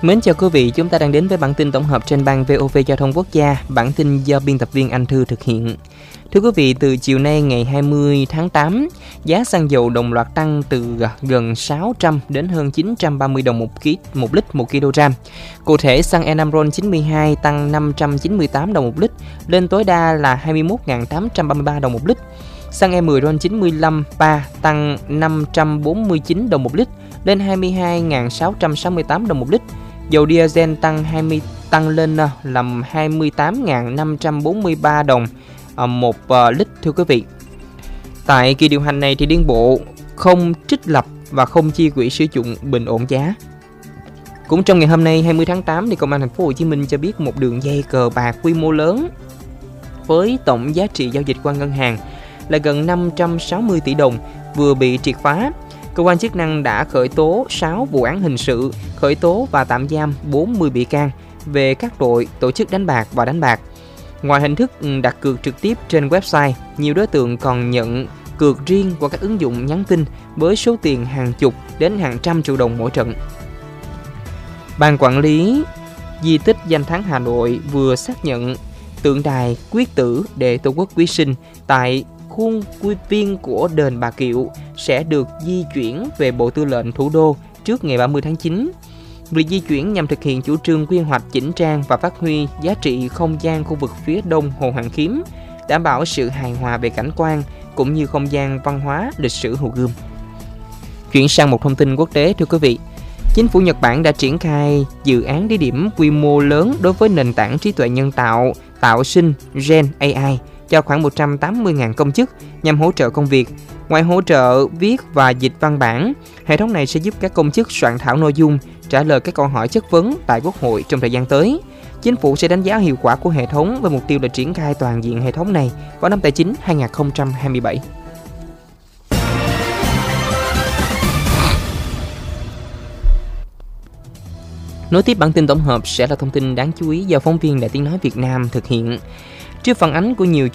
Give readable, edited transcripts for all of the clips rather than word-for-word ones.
Mến chào quý vị, chúng ta đang đến với bản tin tổng hợp trên ban VOV Giao thông Quốc gia, bản tin do biên tập viên Anh Thư thực hiện. Thưa quý vị, từ chiều nay ngày 20 tháng 8, giá xăng dầu đồng loạt tăng từ gần 600 đến hơn 930 đồng một lít 1 kg. Cụ thể, xăng E5 RON92 tăng 598 đồng một lít, lên tối đa là 21.833 đồng một lít. Xăng E10 RON95 3 tăng 549 đồng một lít, lên 22.668 đồng một lít. Dầu diesel tăng lên là 28.543 đồng một lít, thưa quý vị. Tại kỳ điều hành này thì Liên Bộ không trích lập và không chi quỹ sử dụng bình ổn giá. Cũng trong ngày hôm nay 20 tháng 8 thì Công an thành phố Hồ Chí Minh cho biết một đường dây cờ bạc quy mô lớn với tổng giá trị giao dịch qua ngân hàng là gần 560 tỷ đồng vừa bị triệt phá. Cơ quan chức năng đã khởi tố 6 vụ án hình sự, khởi tố và tạm giam 40 bị can về các tội tổ chức đánh bạc và đánh bạc. Ngoài hình thức đặt cược trực tiếp trên website, nhiều đối tượng còn nhận cược riêng qua các ứng dụng nhắn tin với số tiền hàng chục đến hàng trăm triệu đồng mỗi trận. Ban quản lý di tích danh thắng Hà Nội vừa xác nhận tượng đài quyết tử để Tổ quốc quý sinh tại khuôn viên của đền Bà Kiệu sẽ được di chuyển về Bộ Tư lệnh Thủ đô trước ngày 30 tháng 9. Việc di chuyển nhằm thực hiện chủ trương quy hoạch chỉnh trang và phát huy giá trị không gian khu vực phía đông Hồ Hoàn Kiếm, đảm bảo sự hài hòa về cảnh quan cũng như không gian văn hóa lịch sử Hồ Gươm. Chuyển sang một thông tin quốc tế, thưa quý vị. Chính phủ Nhật Bản đã triển khai dự án thí điểm quy mô lớn đối với nền tảng trí tuệ nhân tạo tạo sinh Gen AI cho khoảng 180.000 công chức nhằm hỗ trợ công việc. Ngoài hỗ trợ viết và dịch văn bản, hệ thống này sẽ giúp các công chức soạn thảo nội dung, trả lời các câu hỏi chất vấn tại Quốc hội trong thời gian tới. Chính phủ sẽ đánh giá hiệu quả của hệ thống với mục tiêu là triển khai toàn diện hệ thống này vào năm tài chính 2027. Nối tiếp bản tin tổng hợp sẽ là thông tin đáng chú ý do phóng viên Đài Tiếng nói Việt Nam thực hiện. Trước phản ánh của nhiều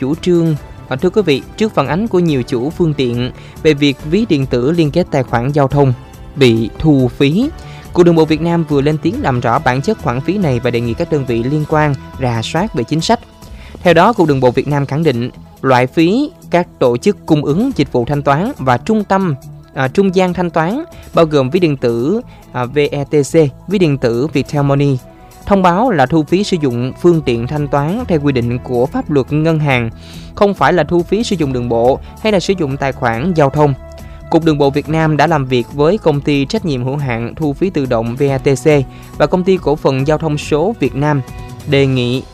chủ phương tiện về việc ví điện tử liên kết tài khoản giao thông bị thu phí, Cục Đường bộ Việt Nam vừa lên tiếng làm rõ bản chất khoản phí này và đề nghị các đơn vị liên quan rà soát về chính sách. Theo đó, Cục Đường bộ Việt Nam khẳng định loại phí các tổ chức cung ứng dịch vụ thanh toán và trung gian thanh toán bao gồm ví điện tử VETC, ví điện tử Viettel Money, thông báo là thu phí sử dụng phương tiện thanh toán theo quy định của pháp luật ngân hàng, không phải là thu phí sử dụng đường bộ hay là sử dụng tài khoản giao thông. Cục Đường bộ Việt Nam đã làm việc với công ty trách nhiệm hữu hạn thu phí tự động VATC và công ty cổ phần giao thông số Việt Nam, đề nghị